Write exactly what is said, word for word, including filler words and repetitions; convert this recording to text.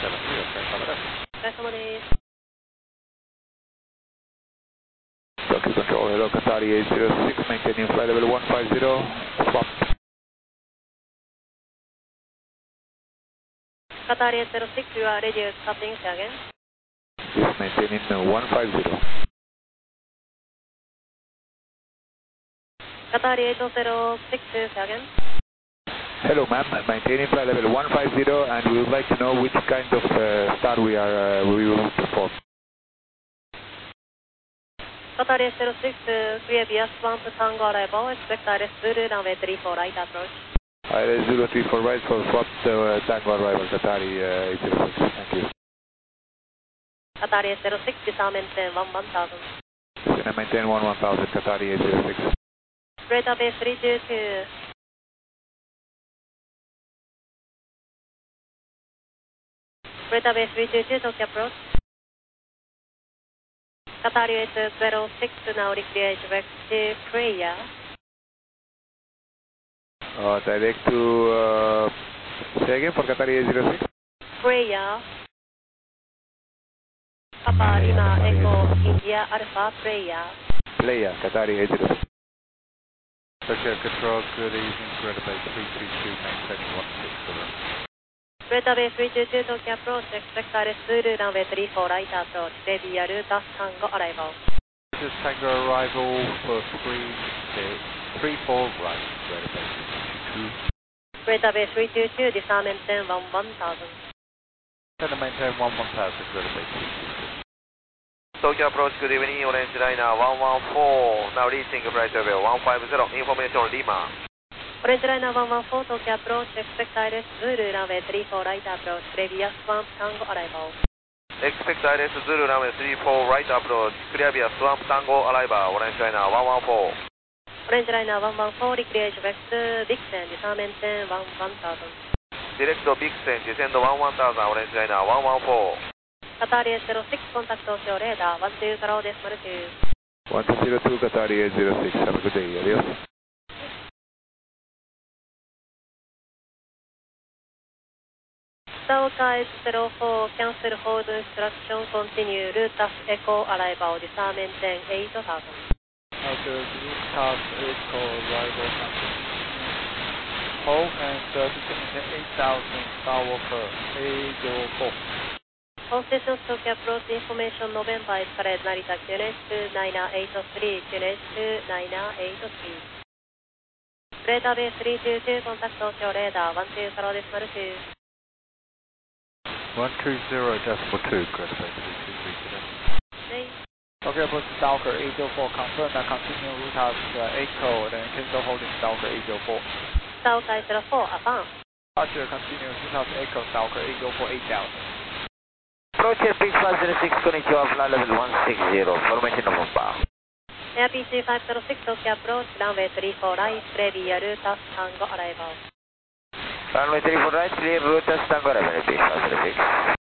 seven three, お疲れ様です。 お疲れ様です。 Tokyo Control, hello, Qatari eight zero six, maintaining flight level one five zero, swap. Qatar eight zero six, you are reduced tapping again. Yes, maintaining uh, one five zero. Qatar eight zero six, again. Hello ma'am, maintaining flight level one five zero, and we would like to know which kind of uh, start we are, uh, we will perform. Qatar eight zero six, clear via Swamp Tango arrival, expect I R S Zulu, runway three four right approach. I R S Zulu three four right for swap uh, Tango arrival, Qatari uh, eight zero six, thank you. Qatar eight zero six, disarm maintain one one thousand. Gonna maintain one one thousand, Qatari eight zero six. Greater base three two two. Greater base three two two, Tokyo approach. Qatar eight zero six, now recreate direct to Korea. Uh, direct to, uh, say again for Qatari eight zero six? Korea. Papa Lima Echo India Alpha Korea. Playa, Qatari eight zero six. Tokyo Control, good evening, Greater Bay three two two, maintaining one six zero. Greater Bay three two two, Tokyo approach, expect I R S Zulu, runway three four right approach, ready Arutas Tango arrival. This is Tango arrival for three six, three four right, Greater Bay three two two. Greater Bay three two two, disarm maintain one one thousand. Gonna maintain one one thousand, Greater Bay three two two. Tokyo approach, good evening, Orange Liner one one four, now reaching flight level one five zero, information Lima. Orange Liner one one four, Tokyo approach, expect I R S Zulu, runway three four right approach, previous Swamp Tango arrival. Expect I R S Zulu, runway three four right approach, clear via Swamp Tango arrival, Orange Liner one one four. Orange Liner one one four, recreate direct to Vixen, disarm maintain one one thousand. Direct to Vixen, descend one one thousand, Orange Liner one one four. Qatar eight zero six, contact Tokyo radar, one two zero decimal two. one two zero two, Qatari eight zero six, have a good day, adios. Sauka eight zero four, cancel hold instruction, continue, Lutas Echo arrival, disarm maintain eight thousand. Okay, Lutas Echo arrival, hold and uh, descend eight thousand, tower for eight zero four. On station Tokyo approach information November escalate Narita Q N H two nine eight three, Q N H two nine eight three. Greater Bay three two two, contact Tokyo radar, one two zero decimal two. one two zero decimal two, Greater Bay three two three today. Okay, approach Stalker eight zero four, confirm that continue Lutas uh, Echo, then cancel holding Stalker eight zero four. Stalker eight zero four, affirm. Roger, continue Lutas Echo, Stalker eight zero four, eight thousand. Approach Big five zero six, konnichiwa, flight level one six zero, formation November. Air P C five zero six, Tokyo approach, runway three four right, previa Lutas Tango arrival. Runway three four right, clear Lutas Tango arrival, Big five zero six.